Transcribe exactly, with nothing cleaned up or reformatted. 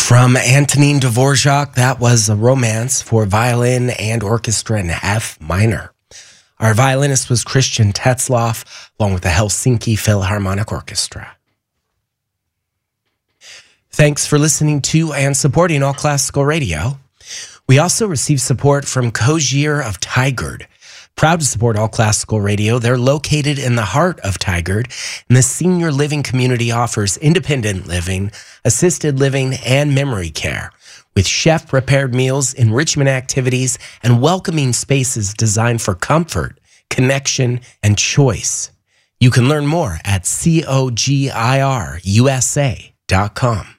From Antonin Dvorak, that was a romance for violin and orchestra in F minor. Our violinist was Christian Tetzlaff, along with the Helsinki Philharmonic Orchestra. Thanks for listening to and supporting All Classical Radio. We also receive support from Kosir of Tigard. Proud to support All Classical Radio. They're located in the heart of Tigard, and the senior living community offers independent living, assisted living, and memory care, with chef-prepared meals, enrichment activities, and welcoming spaces designed for comfort, connection, and choice. You can learn more at cogir u s a dot com.